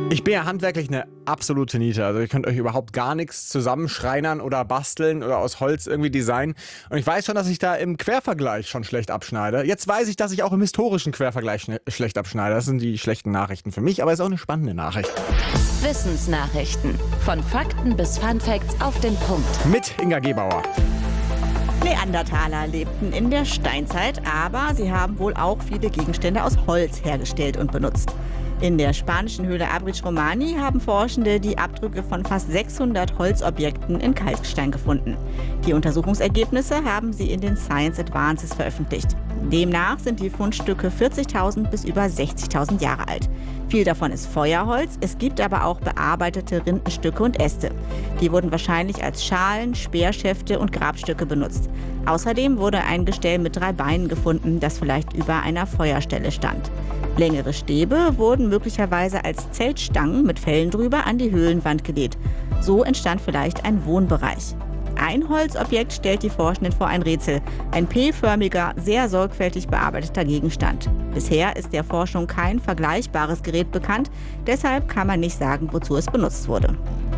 Ich bin ja handwerklich eine absolute Niete. Also ihr könnt euch überhaupt gar nichts zusammenschreinern oder basteln oder aus Holz irgendwie designen. Und ich weiß schon, dass ich da im Quervergleich schon schlecht abschneide. Jetzt weiß ich, dass ich auch im historischen Quervergleich schlecht abschneide. Das sind die schlechten Nachrichten für mich, aber es ist auch eine spannende Nachricht. Wissensnachrichten. Von Fakten bis Funfacts auf den Punkt. Mit Inga Gebauer. Neandertaler lebten in der Steinzeit, aber sie haben wohl auch viele Gegenstände aus Holz hergestellt und benutzt. In der spanischen Höhle Abrich Romani haben Forschende die Abdrücke von fast 600 Holzobjekten in Kalkstein gefunden. Die Untersuchungsergebnisse haben sie in den Science Advances veröffentlicht. Demnach sind die Fundstücke 40.000 bis über 60.000 Jahre alt. Viel davon ist Feuerholz, es gibt aber auch bearbeitete Rindenstücke und Äste. Die wurden wahrscheinlich als Schalen, Speerschäfte und Grabstücke benutzt. Außerdem wurde ein Gestell mit 3 Beinen gefunden, das vielleicht über einer Feuerstelle stand. Längere Stäbe wurden möglicherweise als Zeltstangen mit Fellen drüber an die Höhlenwand gelegt. So entstand vielleicht ein Wohnbereich. Ein Holzobjekt stellt die Forschenden vor ein Rätsel. Ein P-förmiger, sehr sorgfältig bearbeiteter Gegenstand. Bisher ist der Forschung kein vergleichbares Gerät bekannt, deshalb kann man nicht sagen, wozu es benutzt wurde.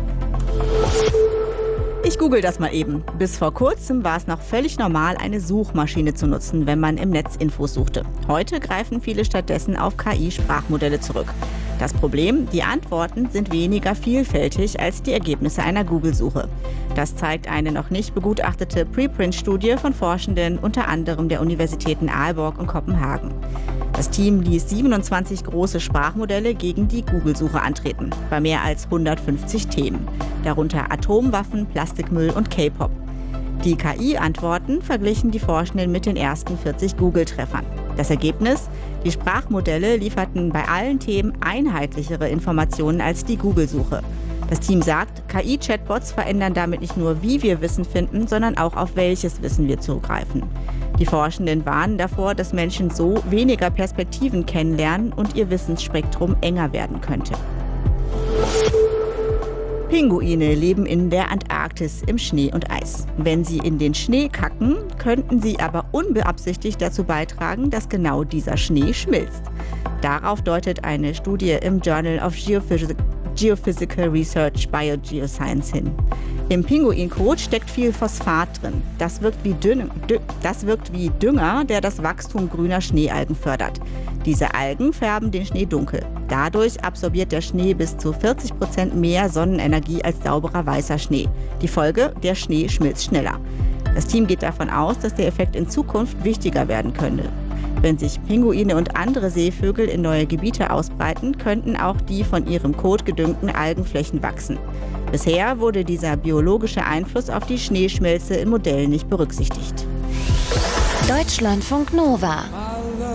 Ich google das mal eben. Bis vor kurzem war es noch völlig normal, eine Suchmaschine zu nutzen, wenn man im Netz Infos suchte. Heute greifen viele stattdessen auf KI-Sprachmodelle zurück. Das Problem, die Antworten sind weniger vielfältig als die Ergebnisse einer Google-Suche. Das zeigt eine noch nicht begutachtete Preprint-Studie von Forschenden, unter anderem der Universitäten Aalborg und Kopenhagen. Das Team ließ 27 große Sprachmodelle gegen die Google-Suche antreten, bei mehr als 150 Themen, darunter Atomwaffen, Plastikmüll und K-Pop. Die KI-Antworten verglichen die Forschenden mit den ersten 40 Google-Treffern. Das Ergebnis? Die Sprachmodelle lieferten bei allen Themen einheitlichere Informationen als die Google-Suche. Das Team sagt, KI-Chatbots verändern damit nicht nur, wie wir Wissen finden, sondern auch, auf welches Wissen wir zugreifen. Die Forschenden warnen davor, dass Menschen so weniger Perspektiven kennenlernen und ihr Wissensspektrum enger werden könnte. Pinguine leben in der Antarktis im Schnee und Eis. Wenn sie in den Schnee kacken, könnten sie aber unbeabsichtigt dazu beitragen, dass genau dieser Schnee schmilzt. Darauf deutet eine Studie im Journal of Geophysical Research Biogeoscience hin. Im Pinguinkot steckt viel Phosphat drin. Das wirkt wie Dünger, der das Wachstum grüner Schneealgen fördert. Diese Algen färben den Schnee dunkel. Dadurch absorbiert der Schnee bis zu 40% mehr Sonnenenergie als sauberer weißer Schnee. Die Folge: der Schnee schmilzt schneller. Das Team geht davon aus, dass der Effekt in Zukunft wichtiger werden könnte. Wenn sich Pinguine und andere Seevögel in neue Gebiete ausbreiten, könnten auch die von ihrem Kot gedüngten Algenflächen wachsen. Bisher wurde dieser biologische Einfluss auf die Schneeschmelze in Modellen nicht berücksichtigt. Deutschlandfunk Nova.